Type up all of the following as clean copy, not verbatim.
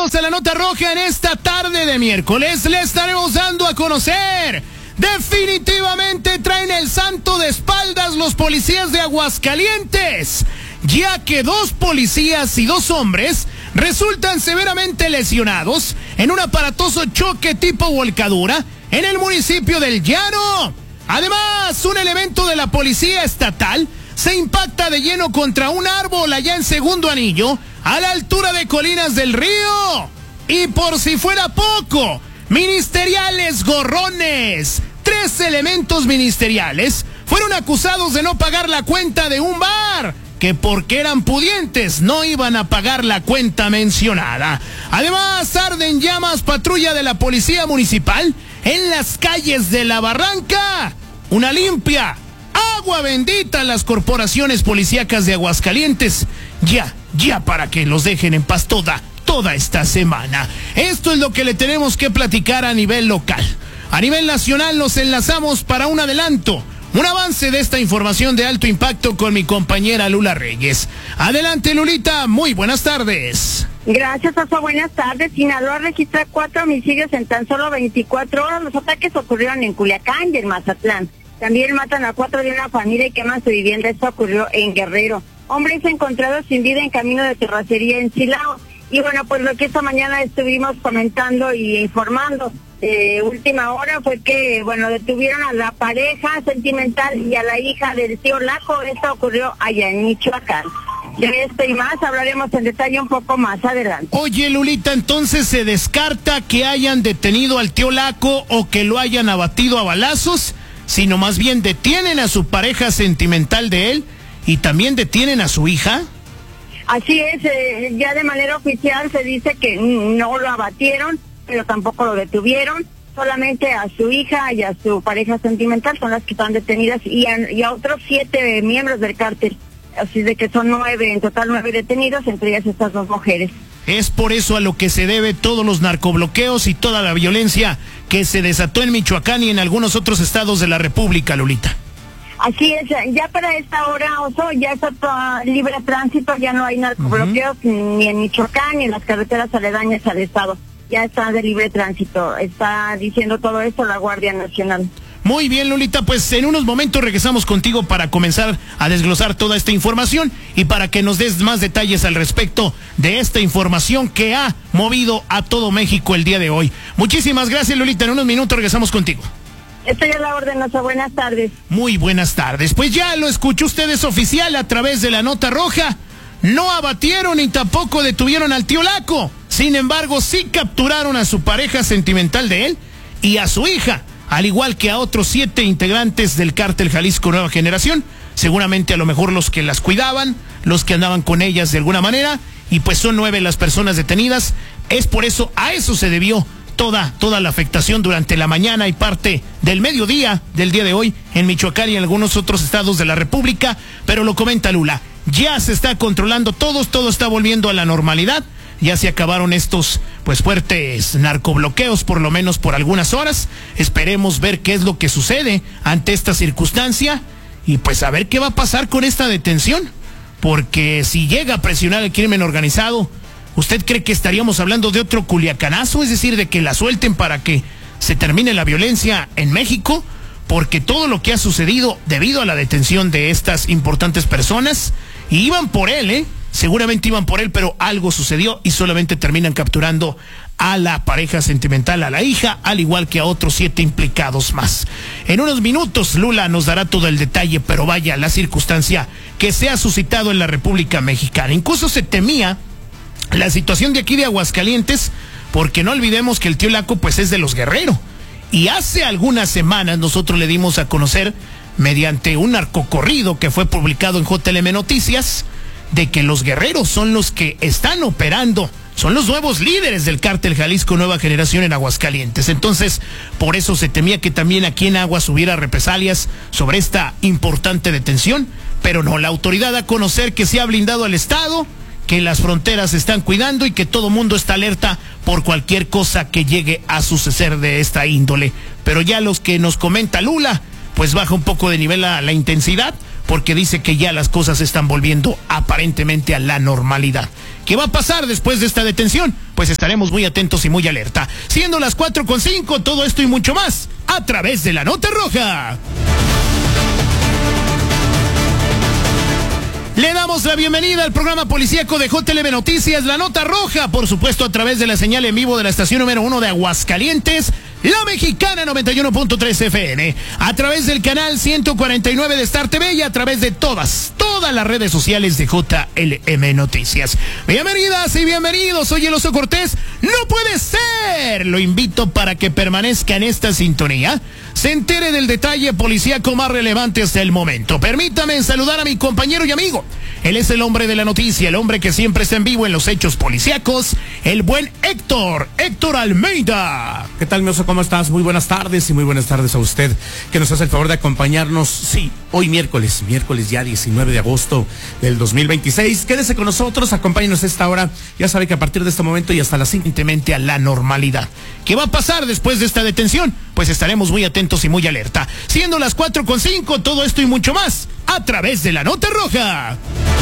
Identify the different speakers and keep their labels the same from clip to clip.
Speaker 1: Bienvenidos a la Nota Roja. En esta tarde de miércoles le estaremos dando a conocer. Definitivamente traen el santo de espaldas los policías de Aguascalientes, ya que 2 policías y 2 hombres resultan severamente lesionados en un aparatoso choque tipo volcadura en el municipio del Llano. Además, un elemento de la policía estatal se impacta de lleno contra un árbol allá en Segundo Anillo, a la altura de Colinas del Río. Y por si fuera poco, ministeriales gorrones. 3 elementos ministeriales fueron acusados de no pagar la cuenta de un bar, que porque eran pudientes no iban a pagar la cuenta mencionada. Además, arden llamas patrulla de la policía municipal en las calles de La Barranca. Una limpia, agua bendita a las corporaciones policíacas de Aguascalientes. Ya para que los dejen en paz toda esta semana. Esto es lo que le tenemos que platicar a nivel local. A nivel nacional nos enlazamos para un adelanto, un avance de esta información de alto impacto con mi compañera Lula Reyes. Adelante, Lulita, muy buenas tardes.
Speaker 2: Gracias, Oso, buenas tardes. Sinaloa registra 4 homicidios en tan solo 24 horas. Los ataques ocurrieron en Culiacán y en Mazatlán. También matan a 4 de una familia y queman su vivienda. Esto ocurrió en Guerrero. Hombres encontrados sin vida en camino de terracería en Silao. Y bueno, pues lo que esta mañana estuvimos comentando y informando última hora fue que, bueno, detuvieron a la pareja sentimental y a la hija del tío Laco. Esto ocurrió allá en Michoacán. De esto y más hablaremos en detalle un poco más adelante.
Speaker 1: Oye, Lulita, entonces se descarta que hayan detenido al tío Laco o que lo hayan abatido a balazos, sino más bien detienen a su pareja sentimental de él y también detienen a su hija.
Speaker 2: Así es, ya de manera oficial se dice que no lo abatieron, pero tampoco lo detuvieron. Solamente a su hija y a su pareja sentimental son las que están detenidas y a otros 7 miembros del cártel. Así de que son 9, en total 9 detenidos, entre ellas estas 2 mujeres.
Speaker 1: Es por eso a lo que se debe todos los narcobloqueos y toda la violencia que se desató en Michoacán y en algunos otros estados de la República, Lulita.
Speaker 2: Así es, ya para esta hora, Oso, ya está libre tránsito, ya no hay narcobloqueos ni en Michoacán ni en las carreteras aledañas al estado. Ya está de libre tránsito, está diciendo todo esto la Guardia Nacional.
Speaker 1: Muy bien, Lulita, pues en unos momentos regresamos contigo para comenzar a desglosar toda esta información y para que nos des más detalles al respecto de esta información que ha movido a todo México el día de hoy. Muchísimas gracias, Lulita, en unos minutos regresamos contigo.
Speaker 2: Estoy a la orden, Oso. Buenas tardes.
Speaker 1: Muy buenas tardes. Pues ya lo escuchó usted, es oficial a través de la Nota Roja. No abatieron ni tampoco detuvieron al tío Laco. Sin embargo, sí capturaron a su pareja sentimental de él y a su hija, al igual que a otros 7 integrantes del cártel Jalisco Nueva Generación. Seguramente a lo mejor los que las cuidaban, los que andaban con ellas de alguna manera, y pues son 9 las personas detenidas. Es por eso, a eso se debió toda la afectación durante la mañana y parte del mediodía del día de hoy en Michoacán y en algunos otros estados de la República, pero lo comenta Lula, ya se está controlando todo está volviendo a la normalidad, ya se acabaron estos pues fuertes narcobloqueos por lo menos por algunas horas. Esperemos ver qué es lo que sucede ante esta circunstancia y pues a ver qué va a pasar con esta detención, porque si llega a presionar el crimen organizado, ¿usted cree que estaríamos hablando de otro culiacanazo? Es decir, de que la suelten para que se termine la violencia en México, porque todo lo que ha sucedido debido a la detención de estas importantes personas, y iban por él, seguramente iban por él, pero algo sucedió y solamente terminan capturando a la pareja sentimental, a la hija, al igual que a otros 7 implicados más. En unos minutos Lula nos dará todo el detalle, pero vaya la circunstancia que se ha suscitado en la República Mexicana. Incluso se temía la situación de aquí de Aguascalientes, porque no olvidemos que el tío Laco pues es de los Guerrero, y hace algunas semanas nosotros le dimos a conocer mediante un narcocorrido que fue publicado en JLM Noticias, de que los guerreros son los que están operando, son los nuevos líderes del cártel Jalisco Nueva Generación en Aguascalientes. Entonces, por eso se temía que también aquí en Aguas hubiera represalias sobre esta importante detención, pero no, la autoridad da a conocer que se ha blindado al Estado, que las fronteras se están cuidando y que todo mundo está alerta por cualquier cosa que llegue a suceder de esta índole. Pero ya los que nos comenta Lula, pues baja un poco de nivel la intensidad, porque dice que ya las cosas están volviendo aparentemente a la normalidad. ¿Qué va a pasar después de esta detención? Pues estaremos muy atentos y muy alerta. Siendo las 4:05, todo esto y mucho más a través de La Nota Roja. Le damos la bienvenida al programa policíaco de JLB Noticias, La Nota Roja, por supuesto a través de la señal en vivo de la estación número 1 de Aguascalientes, La Mexicana 91.3 FM, a través del canal 149 de Star TV y a través de todas las redes sociales de JLM Noticias. Bienvenidas y bienvenidos, soy el Oso Cortés. ¡No puede ser! Lo invito para que permanezca en esta sintonía, se entere del detalle policíaco más relevante hasta el momento. Permítame saludar a mi compañero y amigo. Él es el hombre de la noticia, el hombre que siempre está en vivo en los hechos policíacos, el buen Héctor Almeida.
Speaker 3: ¿Qué tal, mi Oso? ¿Cómo estás? Muy buenas tardes y muy buenas tardes a usted que nos hace el favor de acompañarnos. Sí, hoy miércoles ya 19 de agosto del 2026. Quédese con nosotros, acompáñenos a esta hora. Ya sabe que a partir de este momento y hasta las 5 a la normalidad. ¿Qué va a pasar después de esta detención? Pues estaremos muy atentos y muy alerta. Siendo las 4:05, todo esto y mucho más a través de La Nota Roja.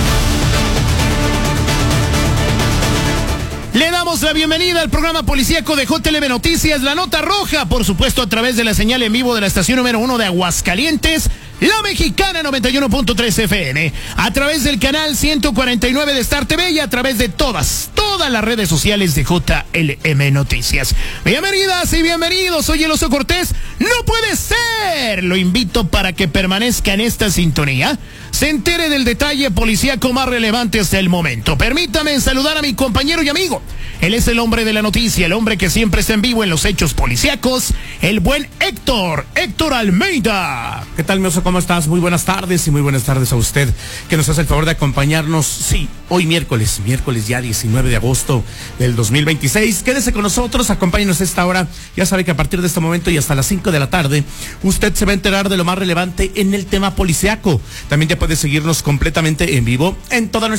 Speaker 3: Le damos la bienvenida al programa policíaco de JLB Noticias, La Nota Roja, por supuesto a través de la señal en vivo de la estación número 1 de Aguascalientes, La Mexicana 91.3 FM, a través del canal 149 de Star TV y a través de todas las redes sociales de JLM Noticias. Bienvenidas y bienvenidos, soy el Oso Cortés. ¡No puede ser! Lo invito para que permanezca en esta sintonía, se entere del detalle policíaco más relevante hasta el momento. Permítame saludar a mi compañero y amigo. Él es el hombre de la noticia, el hombre que siempre está en vivo en los hechos policíacos, el buen Héctor Almeida. ¿Qué tal, mi Oso? ¿Cómo estás? Muy buenas tardes y muy buenas tardes a usted que nos hace el favor de acompañarnos. Sí, hoy miércoles ya 19 de agosto del 2026. Quédese con nosotros, acompáñenos a esta hora. Ya sabe que a partir de este momento y hasta las 5 de la tarde, usted se va a enterar de lo más relevante en el tema policíaco. También ya puede seguirnos completamente en vivo en toda nuestra